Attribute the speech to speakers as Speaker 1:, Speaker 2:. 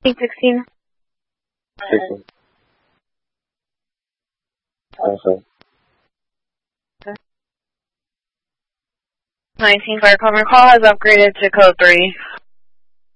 Speaker 1: 16.
Speaker 2: 16. Okay.
Speaker 1: 19 Fire Comer call has upgraded to code 3.